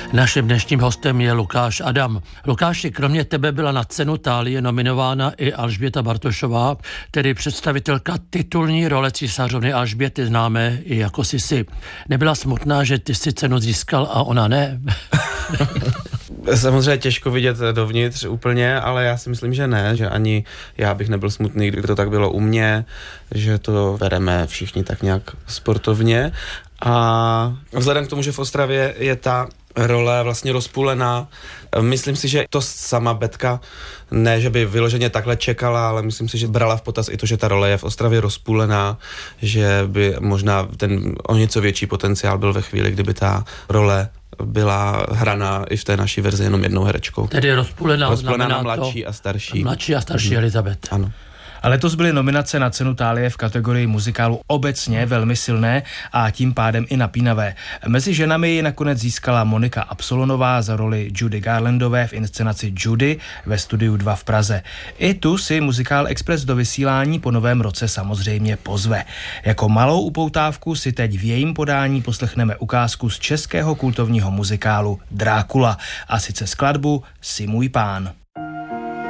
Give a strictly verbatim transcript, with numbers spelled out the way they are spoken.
Naším dnešním hostem je Lukáš Adam. Lukáši, kromě tebe byla na cenu Thálie nominována i Alžběta Bartošová, tedy představitelka titulní role císařovny Alžběty, známé i jako Sisi. Nebyla smutná, že ty si cenu získal a ona ne? Samozřejmě těžko vidět dovnitř úplně, ale já si myslím, že ne, že ani já bych nebyl smutný, kdyby to tak bylo u mě, že to bereme všichni tak nějak sportovně. A vzhledem k tomu, že v Ostravě je ta role vlastně rozpůlená, myslím si, že to sama Betka ne, že by vyloženě takhle čekala, ale myslím si, že brala v potaz i to, že ta role je v Ostravě rozpůlená, že by možná ten o něco větší potenciál byl ve chvíli, kdyby ta role byla hraná i v té naší verzi jenom jednou herečkou. Tedy rozpůlená, rozpůlená znamená na mladší to, a starší. Mladší a starší hmm. Elizabeth. Ano. A letos byly nominace na cenu Thálie v kategorii muzikálu obecně velmi silné a tím pádem i napínavé. Mezi ženami ji nakonec získala Monika Absolonová za roli Judy Garlandové v inscenaci Judy ve Studiu dva v Praze. I tu si muzikál Express do vysílání po novém roce samozřejmě pozve. Jako malou upoutávku si teď v jejím podání poslechneme ukázku z českého kultovního muzikálu Drákula, a sice skladbu Si můj pán.